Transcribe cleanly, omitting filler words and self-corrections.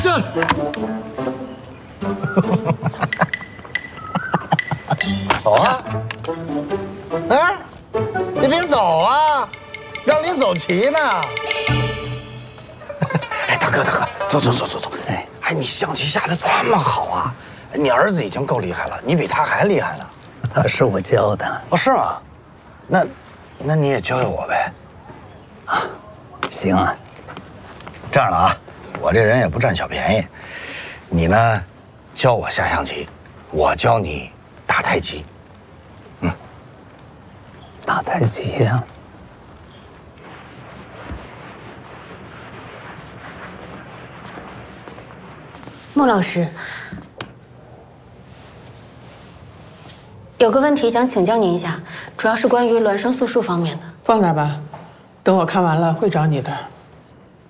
这。 走啊！哎，你别走啊，让你走齐呢。哎，大哥，走。哎，你象棋下的这么好啊！你儿子已经够厉害了，你比他还厉害呢。 那是我教的。 哦，是吗？那你也教教我呗。 啊，行啊。 这样的啊，我这人也不占小便宜，你呢，教我下象棋，我教你打太极。 打太极呀。 穆老师，有个问题想请教您一下，主要是关于孪生素数方面的。 放那儿吧，等我看完了会找你的。